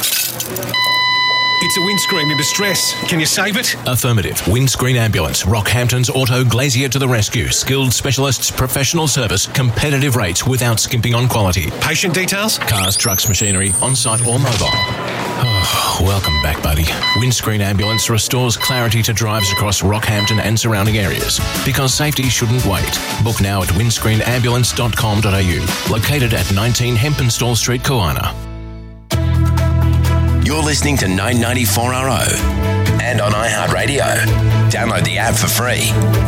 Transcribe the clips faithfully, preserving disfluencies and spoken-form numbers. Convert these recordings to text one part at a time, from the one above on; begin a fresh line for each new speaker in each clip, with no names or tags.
It's a windscreen in distress. Can you save it?
Affirmative. Windscreen Ambulance. Rockhampton's Auto Glazier to the rescue. Skilled specialists, professional service, competitive rates without skimping on quality.
Patient details?
Cars, trucks, machinery, on-site or mobile. Oh, welcome back, buddy. Windscreen Ambulance restores clarity to drives across Rockhampton and surrounding areas. Because safety shouldn't wait. Book now at windscreen ambulance dot com dot a u. Located at nineteen Hempenstall Street, Kawana.
You're listening to nine ninety-four R O and on iHeartRadio. Download the app for free.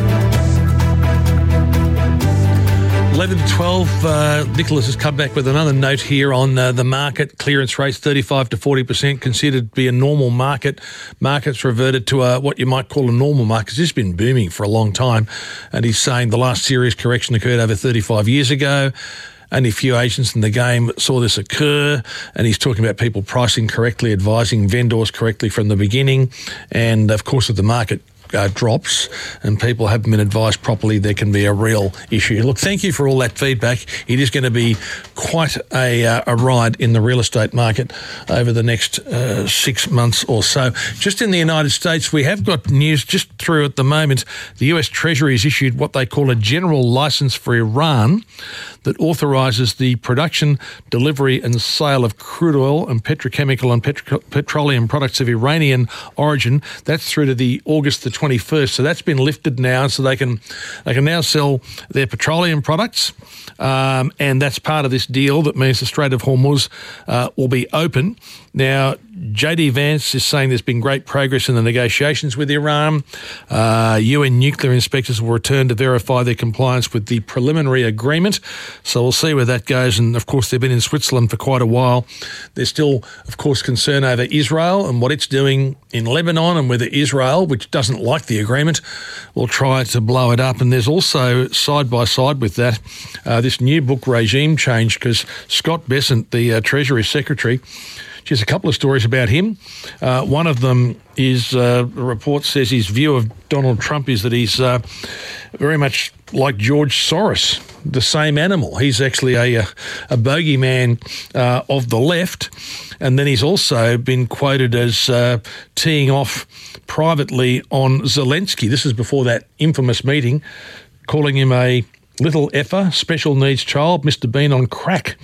eleven to twelve, uh, Nicholas has come back with another note here on uh, the market. Clearance rates thirty-five to forty percent, considered to be a normal market. Markets reverted to a, what you might call a normal market. It's just been booming for a long time. And he's saying the last serious correction occurred over thirty-five years ago. Only a few agents in the game saw this occur, and he's talking about people pricing correctly, advising vendors correctly from the beginning. And, of course, if the market Uh, drops and people haven't been advised properly, there can be a real issue. Look, thank you for all that feedback. It is going to be quite a, uh, a ride in the real estate market over the next uh, six months or so. Just in the United States, we have got news just through at the moment. The U S Treasury has issued what they call a general license for Iran that authorises the production, delivery and sale of crude oil and petrochemical and petro- petroleum products of Iranian origin. That's through to the August the twenty-first. So that's been lifted now, so they can they can now sell their petroleum products, um, and that's part of this deal that means the Strait of Hormuz uh, will be open. Now, J D Vance is saying there's been great progress in the negotiations with Iran. Uh, U N nuclear inspectors will return to verify their compliance with the preliminary agreement. So we'll see where that goes. And, of course, they've been in Switzerland for quite a while. There's still, of course, concern over Israel and what it's doing in Lebanon, and whether Israel, which doesn't like the agreement, will try to blow it up. And there's also, side by side with that, uh, this new book, Regime Change, because Scott Bessent, the uh, Treasury Secretary, just a couple of stories about him. Uh, one of them is, uh, the report says his view of Donald Trump is that he's uh, very much like George Soros, the same animal. He's actually a, a bogeyman uh, of the left. And then he's also been quoted as uh, teeing off privately on Zelensky. This is before that infamous meeting, calling him a little effer, special needs child, Mister Bean on crack.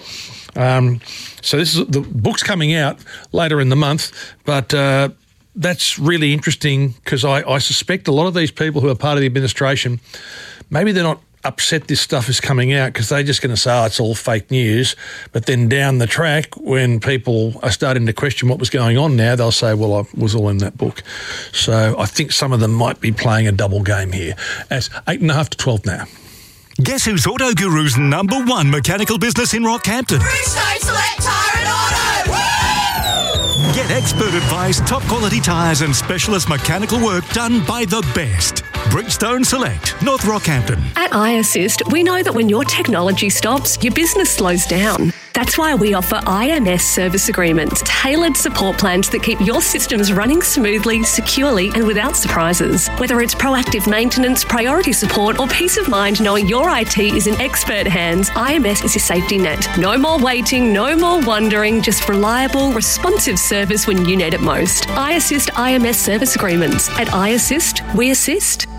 Um, so this is the book's coming out later in the month, but uh, that's really interesting because I, I suspect a lot of these people who are part of the administration, maybe they're not upset this stuff is coming out because they're just going to say, oh, it's all fake news. But then down the track, when people are starting to question what was going on now, they'll say, well, I was all in that book. So I think some of them might be playing a double game here. As eight and a half to twelve now.
Guess who's Auto Guru's number one mechanical business in Rockhampton?
Bridgestone Select Tyre and Auto! Woo!
Get expert advice, top quality tyres and specialist mechanical work done by the best. Bridgestone Select, North Rockhampton.
At iAssist, we know that when your technology stops, your business slows down. That's why we offer I M S service agreements, tailored support plans that keep your systems running smoothly, securely and without surprises. Whether it's proactive maintenance, priority support or peace of mind knowing your I T is in expert hands, I M S is your safety net. No more waiting, no more wondering, just reliable, responsive service when you need it most. iAssist I M S service agreements. At iAssist, we assist.